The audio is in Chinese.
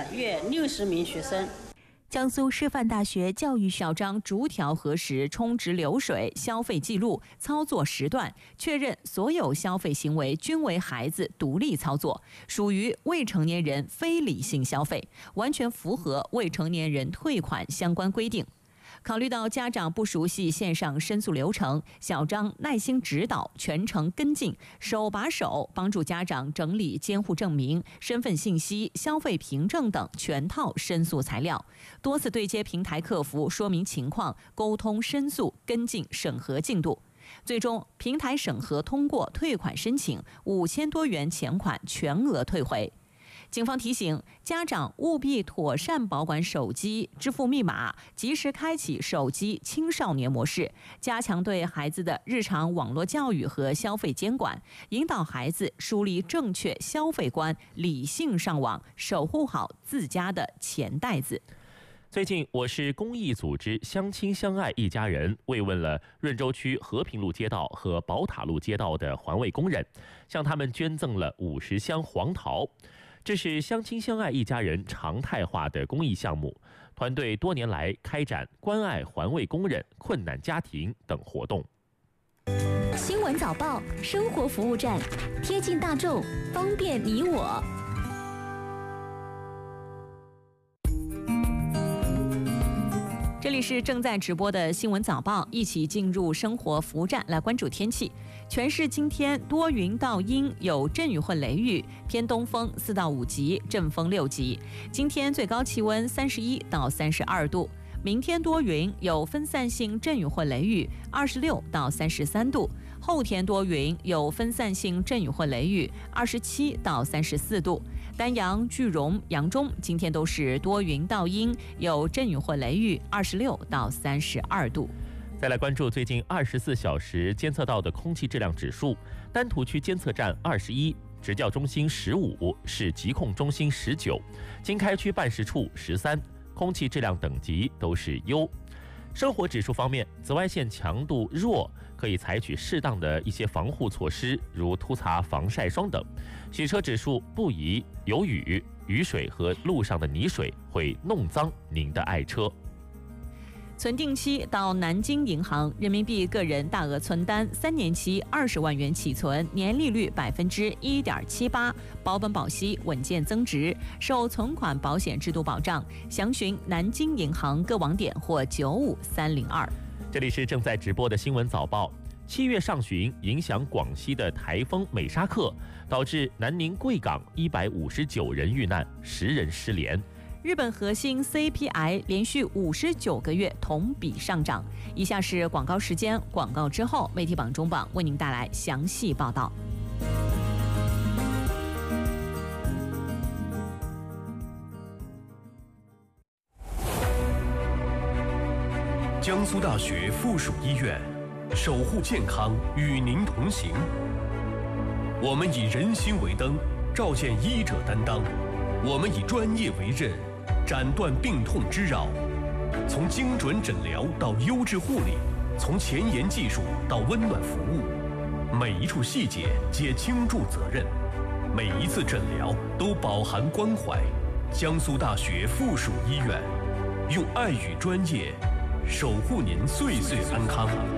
约60名学生。 江苏师范大学教育校章逐条核实充值流水、消费记录、操作时段，确认所有消费行为均为孩子独立操作，属于未成年人非理性消费，完全符合未成年人退款相关规定。考虑到家长不熟悉线上申诉流程，校章耐心指导、全程跟进，手把手帮助家长整理监护证明、身份信息、消费凭证等全套申诉材料，多次对接平台客服说明情况、沟通申诉、跟进审核进度。最终，平台审核通过退款申请，5000多元钱款全额退回。警方提醒家长务必妥善保管手机、支付密码，及时开启手机青少年模式，加强对孩子的日常网络教育和消费监管，引导孩子树立正确消费观，理性上网，守护好自家的钱袋子。 最近，我市公益组织相亲相爱一家人慰问了润州区和平路街道和宝塔路街道的环卫工人，向他们捐赠了50箱黄桃。这是相亲相爱一家人常态化的公益项目，团队多年来开展关爱环卫工人、困难家庭等活动。 新闻早报生活服务站，贴近大众，方便你我。 这里是正在直播的新闻早报，一起进入生活服务站来关注天气。全市今天多云到阴，有阵雨或雷雨，偏东风4到5级，阵风6级。今天最高气温31到32度。明天多云，有分散性阵雨或雷雨，26到33度。后天多云，有分散性阵雨或雷雨，27到34度。丹阳、句容、扬中今天都是多云到阴，有阵雨或雷雨，26到32度。 再来关注最近24小时监测到的空气质量指数，丹徒区监测站21，职教中心15，市疾控中心19，经开区办事处13，空气质量等级都是优。生活指数方面，紫外线强度弱，可以采取适当的一些防护措施，如涂擦防晒霜等。洗车指数不宜，有雨，雨水和路上的泥水会弄脏您的爱车。 存定期到南京银行人民币个人大额存单3年期20万元起存，年利率1.78%，保本保息，稳健增值，受存款保险制度保障。详询南京银行各网点或95302。 这里是正在直播的新闻早报。7月上旬，影响广西的台风美沙克，导致南宁贵港159人遇难，10人失联。 日本核心 CPI 连续59个月同比上涨。以下是广告时间，广告之后，媒体榜中榜为您带来详细报道。 江苏大学附属医院，守护健康，与您同行。我们以人心为灯，照见医者担当；我们以专业为刃，斩断病痛之扰。从精准诊疗到优质护理，从前沿技术到温暖服务，每一处细节皆倾注责任，每一次诊疗都饱含关怀。江苏大学附属医院，用爱与专业守护您岁岁安康。